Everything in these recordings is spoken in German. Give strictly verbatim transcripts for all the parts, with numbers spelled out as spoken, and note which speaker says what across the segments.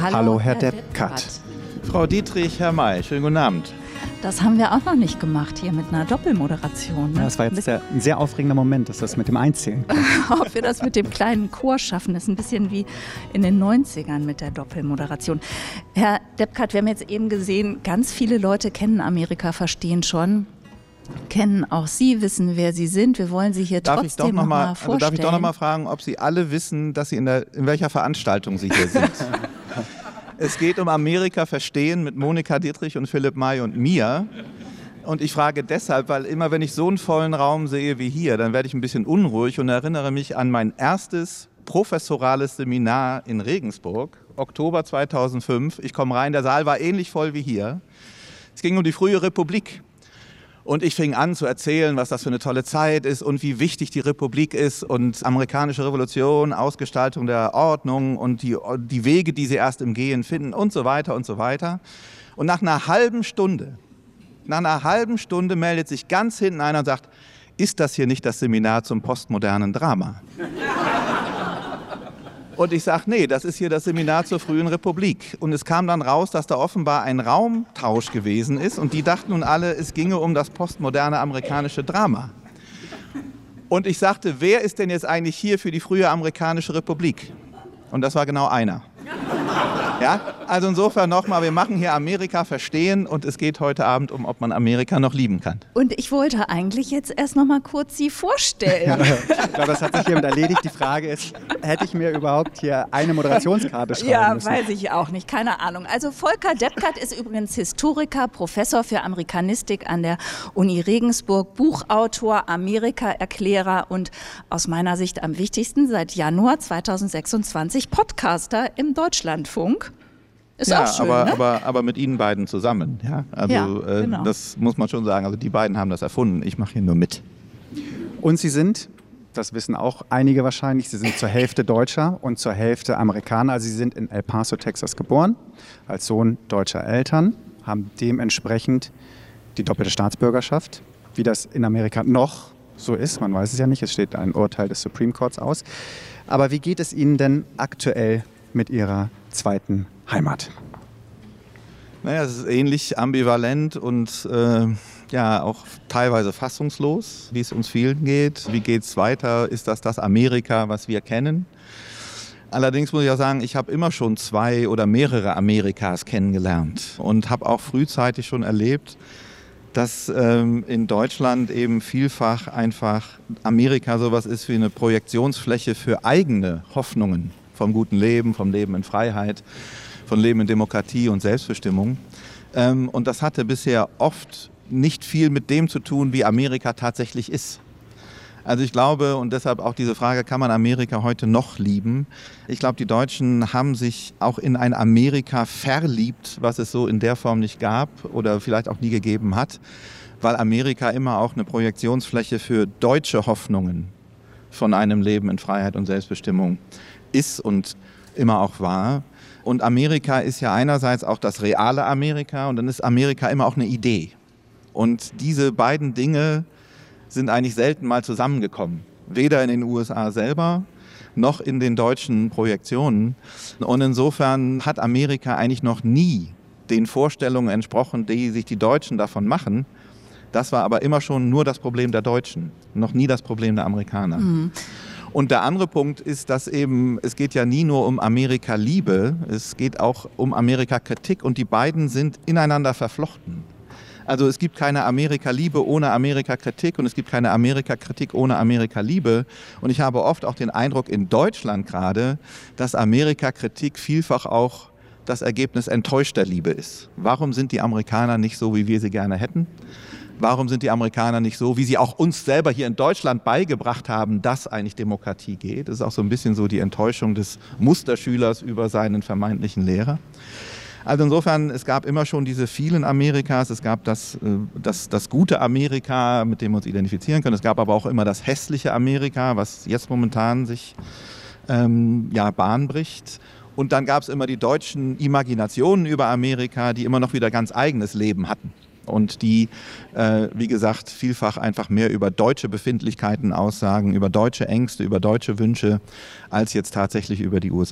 Speaker 1: Hallo,
Speaker 2: Hallo Herr,
Speaker 1: Herr
Speaker 2: Deppkat.
Speaker 1: Deppkat.
Speaker 3: Frau Dietrich, Herr May, schönen guten Abend.
Speaker 1: Das haben wir auch noch nicht gemacht hier mit einer Doppelmoderation. Ne?
Speaker 2: Ja, das war jetzt der, ein sehr aufregender Moment, dass das mit dem Einzählen kommt.
Speaker 1: Ob wir das mit dem kleinen Chor schaffen, das ist ein bisschen wie in den neunzigern mit der Doppelmoderation. Herr Deppkat, wir haben jetzt eben gesehen, ganz viele Leute kennen Amerika, verstehen schon, kennen auch Sie, wissen, wer Sie sind. Wir wollen Sie hier
Speaker 3: Darf
Speaker 1: trotzdem
Speaker 3: ich doch noch
Speaker 1: noch
Speaker 3: mal,
Speaker 1: mal
Speaker 3: also
Speaker 1: vorstellen.
Speaker 3: darf ich doch noch mal fragen, ob Sie alle wissen, dass Sie in, der, in welcher Veranstaltung Sie hier sind? Es geht um Amerika verstehen mit Monika Dietrich und Philipp May und mir. Und ich frage deshalb, weil immer wenn ich so einen vollen Raum sehe wie hier, dann werde ich ein bisschen unruhig und erinnere mich an mein erstes professorales Seminar in Regensburg, Oktober zweitausendfünf. Ich komme rein, der Saal war ähnlich voll wie hier. Es ging um die frühe Republik. Und ich fing an zu erzählen, was das für eine tolle Zeit ist und wie wichtig die Republik ist und amerikanische Revolution, Ausgestaltung der Ordnung und die, die Wege, die sie erst im Gehen finden und so weiter und so weiter. Und nach einer halben Stunde, nach einer halben Stunde meldet sich ganz hinten einer und sagt, ist das hier nicht das Seminar zum postmodernen Drama? Und ich sage, nee, das ist hier das Seminar zur frühen Republik. Und es kam dann raus, dass da offenbar ein Raumtausch gewesen ist. Und die dachten nun alle, es ginge um das postmoderne amerikanische Drama. Und ich sagte, wer ist denn jetzt eigentlich hier für die frühe amerikanische Republik? Und das war genau einer. Ja, also insofern nochmal, wir machen hier Amerika verstehen und es geht heute Abend um, ob man Amerika noch lieben kann.
Speaker 1: Und ich wollte eigentlich jetzt erst noch mal kurz Sie vorstellen.
Speaker 2: Ja, ich glaube, das hat sich hiermit erledigt. Die Frage ist, hätte ich mir überhaupt hier eine Moderationskarte schreiben
Speaker 1: Ja,
Speaker 2: müssen?
Speaker 1: weiß ich auch nicht, keine Ahnung. Also Volker Deppkat ist übrigens Historiker, Professor für Amerikanistik an der Uni Regensburg, Buchautor, Amerika-Erklärer und aus meiner Sicht am wichtigsten seit Januar zweitausendsechsundzwanzig Podcaster im Deutschlandfunk. Ist
Speaker 3: ja,
Speaker 1: auch schön,
Speaker 3: aber,
Speaker 1: ne?
Speaker 3: aber, aber mit Ihnen beiden zusammen. Ja? Also
Speaker 1: Ja, genau.
Speaker 3: äh, das muss man schon sagen. Also die beiden haben das erfunden. Ich mache hier nur mit.
Speaker 2: Und Sie sind, das wissen auch einige wahrscheinlich, Sie sind zur Hälfte Deutscher und zur Hälfte Amerikaner. Also Sie sind in El Paso, Texas geboren, als Sohn deutscher Eltern, haben dementsprechend die doppelte Staatsbürgerschaft, wie das in Amerika noch so ist. Man weiß es ja nicht, es steht ein Urteil des Supreme Courts aus. Aber wie geht es Ihnen denn aktuell mit Ihrer zweiten Heimat?
Speaker 3: Naja, es ist ähnlich ambivalent und äh, ja auch teilweise fassungslos, wie es uns vielen geht. Wie geht es weiter? Ist das das Amerika, was wir kennen? Allerdings muss ich auch sagen, ich habe immer schon zwei oder mehrere Amerikas kennengelernt und habe auch frühzeitig schon erlebt, dass ähm, in Deutschland eben vielfach einfach Amerika sowas ist wie eine Projektionsfläche für eigene Hoffnungen vom guten Leben, vom Leben in Freiheit, von Leben in Demokratie und Selbstbestimmung. Ähm, und das hatte bisher oft nicht viel mit dem zu tun, wie Amerika tatsächlich ist. Also ich glaube, und deshalb auch diese Frage, kann man Amerika heute noch lieben? Ich glaube, die Deutschen haben sich auch in ein Amerika verliebt, was es so in der Form nicht gab oder vielleicht auch nie gegeben hat, weil Amerika immer auch eine Projektionsfläche für deutsche Hoffnungen von einem Leben in Freiheit und Selbstbestimmung ist und immer auch war. Und Amerika ist ja einerseits auch das reale Amerika und dann ist Amerika immer auch eine Idee. Und diese beiden Dinge sind eigentlich selten mal zusammengekommen. Weder in den U S A selber noch in den deutschen Projektionen. Und insofern hat Amerika eigentlich noch nie den Vorstellungen entsprochen, die sich die Deutschen davon machen. Das war aber immer schon nur das Problem der Deutschen, noch nie das Problem der Amerikaner. Mhm. Und der andere Punkt ist, dass eben, es geht ja nie nur um Amerika-Liebe, es geht auch um Amerika-Kritik und die beiden sind ineinander verflochten. Also es gibt keine Amerika-Liebe ohne Amerika-Kritik und es gibt keine Amerika-Kritik ohne Amerika-Liebe. Und ich habe oft auch den Eindruck in Deutschland gerade, dass Amerika-Kritik vielfach auch das Ergebnis enttäuschter Liebe ist. Warum sind die Amerikaner nicht so, wie wir sie gerne hätten? Warum sind die Amerikaner nicht so, wie sie auch uns selber hier in Deutschland beigebracht haben, dass eigentlich Demokratie geht? Das ist auch so ein bisschen so die Enttäuschung des Musterschülers über seinen vermeintlichen Lehrer. Also insofern, es gab immer schon diese vielen Amerikas, es gab das, das, das gute Amerika, mit dem wir uns identifizieren können. Es gab aber auch immer das hässliche Amerika, was jetzt momentan sich ähm, ja, Bahn bricht. Und dann gab es immer die deutschen Imaginationen über Amerika, die immer noch wieder ganz eigenes Leben hatten. Und die, äh, wie gesagt, vielfach einfach mehr über deutsche Befindlichkeiten aussagen, über deutsche Ängste, über deutsche Wünsche, als jetzt tatsächlich über die U S A.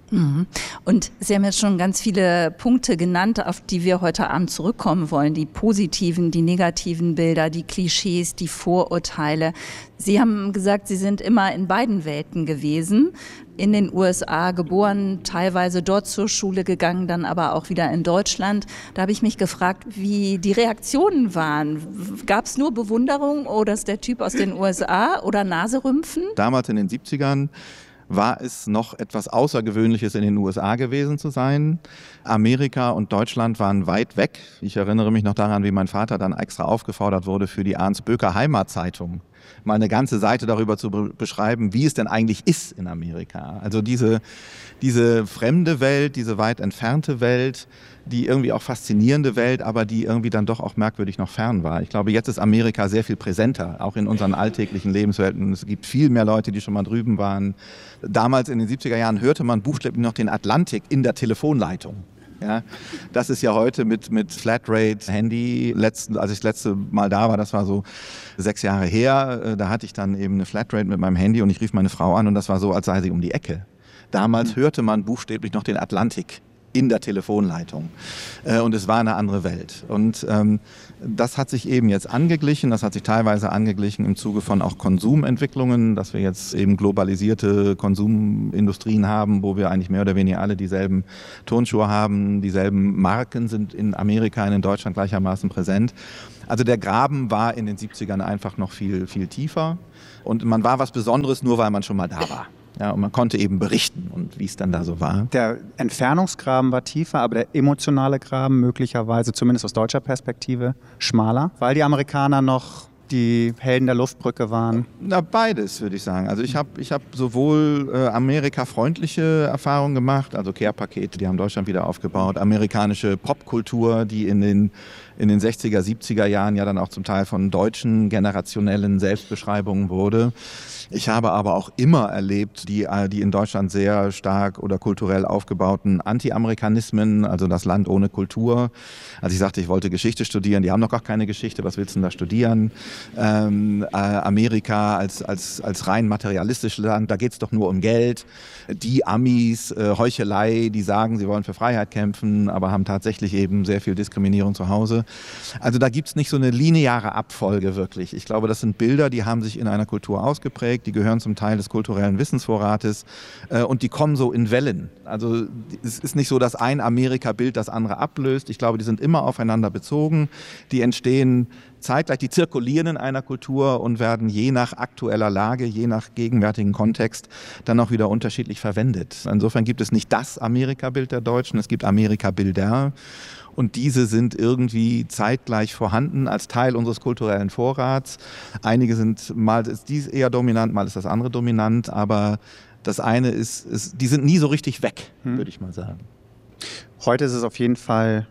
Speaker 1: Und Sie haben jetzt schon ganz viele Punkte genannt, auf die wir heute Abend zurückkommen wollen. Die positiven, die negativen Bilder, die Klischees, die Vorurteile. Sie haben gesagt, Sie sind immer in beiden Welten gewesen. In den U S A geboren, teilweise dort zur Schule gegangen, dann aber auch wieder in Deutschland. Da habe ich mich gefragt, wie die Reaktionen waren. Gab es nur Bewunderung, oh, das ist der Typ aus den U S A, oder Naserümpfen?
Speaker 3: Damals in den siebzigern war es noch etwas Außergewöhnliches, in den U S A gewesen zu sein. Amerika und Deutschland waren weit weg. Ich erinnere mich noch daran, wie mein Vater dann extra aufgefordert wurde, für die Arnsböker Heimatzeitung mal eine ganze Seite darüber zu be- beschreiben, wie es denn eigentlich ist in Amerika. Also diese, diese fremde Welt, diese weit entfernte Welt, die irgendwie auch faszinierende Welt, aber die irgendwie dann doch auch merkwürdig noch fern war. Ich glaube, jetzt ist Amerika sehr viel präsenter, auch in unseren alltäglichen Lebenswelten. Es gibt viel mehr Leute, die schon mal drüben waren. Damals in den siebziger Jahren hörte man buchstäblich noch den Atlantik in der Telefonleitung. Ja, das ist ja heute mit, mit Flatrate, Handy, letzten, als ich das letzte Mal da war, das war so sechs Jahre her, da hatte ich dann eben eine Flatrate mit meinem Handy und ich rief meine Frau an und das war so, als sei sie um die Ecke. Damals hörte man buchstäblich noch den Atlantik in der Telefonleitung. Und es war eine andere Welt. Und ähm, das hat sich eben jetzt angeglichen, das hat sich teilweise angeglichen im Zuge von auch Konsumentwicklungen, dass wir jetzt eben globalisierte Konsumindustrien haben, wo wir eigentlich mehr oder weniger alle dieselben Turnschuhe haben, dieselben Marken sind in Amerika und in Deutschland gleichermaßen präsent. Also der Graben war in den siebzigern einfach noch viel, viel tiefer und man war was Besonderes, nur weil man schon mal da war. Ja, und man konnte eben berichten und wie es dann da so war.
Speaker 2: Der Entfernungsgraben war tiefer, aber der emotionale Graben möglicherweise, zumindest aus deutscher Perspektive, schmaler, weil die Amerikaner noch die Helden der Luftbrücke waren.
Speaker 3: Na, beides, würde ich sagen. Also ich habe ich hab sowohl äh, Amerika-freundliche Erfahrungen gemacht, also Care-Pakete, die haben Deutschland wieder aufgebaut, amerikanische Popkultur, die in den in den sechziger, siebziger Jahren ja dann auch zum Teil von deutschen generationellen Selbstbeschreibungen wurde. Ich habe aber auch immer erlebt, die, die in Deutschland sehr stark oder kulturell aufgebauten Anti-Amerikanismen, also das Land ohne Kultur. Als ich sagte, ich wollte Geschichte studieren, die haben noch gar keine Geschichte, was willst du denn da studieren? Ähm, äh, Amerika als, als, als rein materialistisches Land, da geht es doch nur um Geld. Die Amis, äh, Heuchelei, die sagen, sie wollen für Freiheit kämpfen, aber haben tatsächlich eben sehr viel Diskriminierung zu Hause. Also da gibt es nicht so eine lineare Abfolge wirklich. Ich glaube, das sind Bilder, die haben sich in einer Kultur ausgeprägt, die gehören zum Teil des kulturellen Wissensvorrates äh, und die kommen so in Wellen. Also es ist nicht so, dass ein Amerika-Bild das andere ablöst. Ich glaube, die sind immer aufeinander bezogen. Die entstehen zeitgleich, die zirkulieren in einer Kultur und werden je nach aktueller Lage, je nach gegenwärtigen Kontext dann auch wieder unterschiedlich verwendet. Insofern gibt es nicht das Amerika-Bild der Deutschen, es gibt Amerika-Bilder. Und diese sind irgendwie zeitgleich vorhanden als Teil unseres kulturellen Vorrats. Einige sind, mal ist dies eher dominant, mal ist das andere dominant, aber das eine ist, ist die sind nie so richtig weg, hm. würde ich mal sagen.
Speaker 2: Heute ist es auf jeden Fall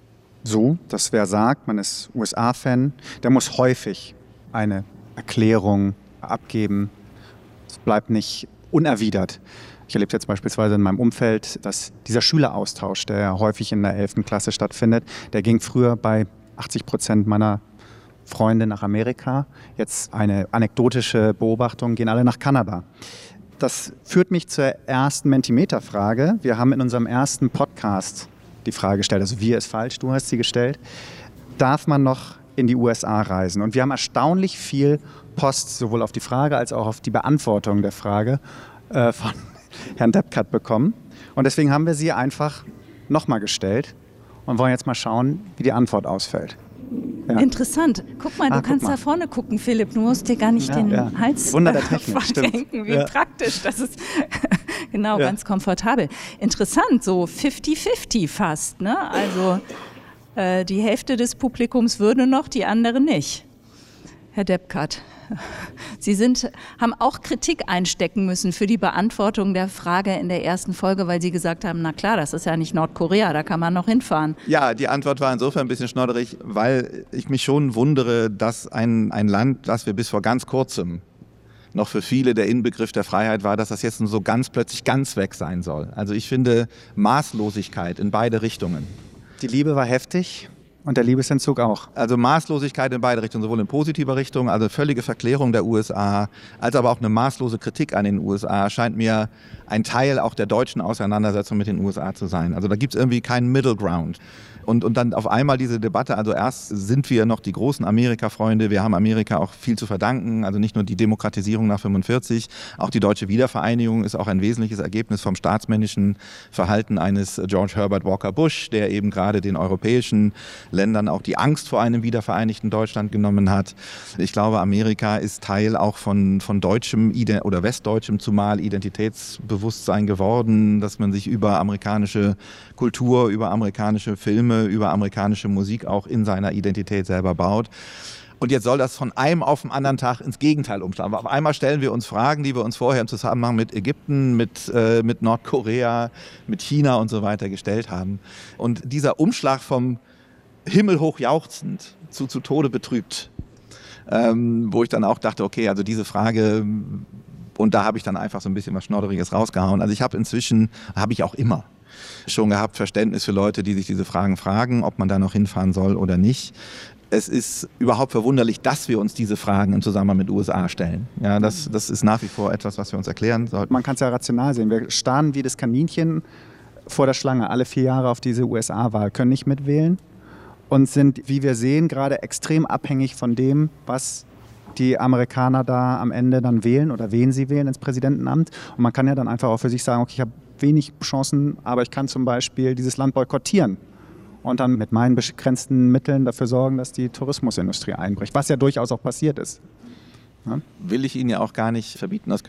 Speaker 2: so, dass wer sagt, man ist U S A-Fan, der muss häufig eine Erklärung abgeben. Es bleibt nicht unerwidert. Ich erlebe jetzt beispielsweise in meinem Umfeld, dass dieser Schüleraustausch, der ja häufig in der elften Klasse stattfindet, der ging früher bei achtzig Prozent meiner Freunde nach Amerika. Jetzt eine anekdotische Beobachtung, gehen alle nach Kanada. Das führt mich zur ersten Mentimeter-Frage. Wir haben in unserem ersten Podcast die Frage gestellt, also wir ist falsch, du hast sie gestellt. Darf man noch in die U S A reisen? Und wir haben erstaunlich viel Post, sowohl auf die Frage als auch auf die Beantwortung der Frage äh, von Herrn Deppkat bekommen. Und deswegen haben wir sie einfach nochmal gestellt und wollen jetzt mal schauen, wie die Antwort ausfällt. Ja.
Speaker 1: Interessant. Guck mal,
Speaker 2: ah,
Speaker 1: du kannst
Speaker 2: mal.
Speaker 1: da vorne gucken, Philipp. Du musst dir gar nicht ja, den ja. Hals
Speaker 2: Wunder der Technik,
Speaker 1: verdenken. Wie
Speaker 2: ja.
Speaker 1: praktisch. Das ist genau
Speaker 2: ja.
Speaker 1: ganz komfortabel. Interessant, so fifty fifty fast. Ne? Also äh, die Hälfte des Publikums würde noch, die andere nicht. Herr Deppkat, Sie sind, haben auch Kritik einstecken müssen für die Beantwortung der Frage in der ersten Folge, weil Sie gesagt haben, na klar, das ist ja nicht Nordkorea, da kann man noch hinfahren.
Speaker 3: Ja, die Antwort war insofern ein bisschen schnodderig, weil ich mich schon wundere, dass ein, ein Land, das wir bis vor ganz kurzem noch für viele der Inbegriff der Freiheit war, dass das jetzt so ganz plötzlich ganz weg sein soll. Also ich finde Maßlosigkeit in beide Richtungen.
Speaker 2: Die Liebe war heftig. Und der Liebesentzug auch.
Speaker 3: Also Maßlosigkeit in beide Richtungen, sowohl in positiver Richtung, also völlige Verklärung der U S A, als aber auch eine maßlose Kritik an den U S A, scheint mir ein Teil auch der deutschen Auseinandersetzung mit den U S A zu sein. Also da gibt es irgendwie keinen Middle Ground. Und, und dann auf einmal diese Debatte, also erst sind wir noch die großen Amerika-Freunde, wir haben Amerika auch viel zu verdanken, also nicht nur die Demokratisierung nach fünfundvierzig, auch die deutsche Wiedervereinigung ist auch ein wesentliches Ergebnis vom staatsmännischen Verhalten eines George Herbert Walker Bush, der eben gerade den europäischen Ländern auch die Angst vor einem wiedervereinigten Deutschland genommen hat. Ich glaube, Amerika ist Teil auch von, von deutschem oder westdeutschem zumal Identitätsbewusstsein geworden, dass man sich über amerikanische Kultur, über amerikanische Filme, über amerikanische Musik auch in seiner Identität selber baut. Und jetzt soll das von einem auf den anderen Tag ins Gegenteil umschlagen. Auf einmal stellen wir uns Fragen, die wir uns vorher im Zusammenhang mit Ägypten, mit, äh, mit Nordkorea, mit China und so weiter gestellt haben. Und dieser Umschlag vom himmelhoch jauchzend zu zu Tode betrübt, ähm, wo ich dann auch dachte, okay, also diese Frage, und da habe ich dann einfach so ein bisschen was Schnodderiges rausgehauen. Also ich habe inzwischen, habe ich auch immer, schon gehabt, Verständnis für Leute, die sich diese Fragen fragen, ob man da noch hinfahren soll oder nicht. Es ist überhaupt verwunderlich, dass wir uns diese Fragen im Zusammenhang mit den U S A stellen. Ja, das, das ist nach wie vor etwas, was wir uns erklären sollten.
Speaker 2: Man kann es ja rational sehen. Wir starren wie das Kaninchen vor der Schlange alle vier Jahre auf diese U S A-Wahl, können nicht mitwählen und sind, wie wir sehen, gerade extrem abhängig von dem, was die Amerikaner da am Ende dann wählen oder wen sie wählen ins Präsidentenamt. Und man kann ja dann einfach auch für sich sagen, okay, ich habe wenig Chancen, aber ich kann zum Beispiel dieses Land boykottieren und dann mit meinen begrenzten Mitteln dafür sorgen, dass die Tourismusindustrie einbricht, was ja durchaus auch passiert ist. Ja?
Speaker 3: Will ich Ihnen ja auch gar nicht verbieten. Das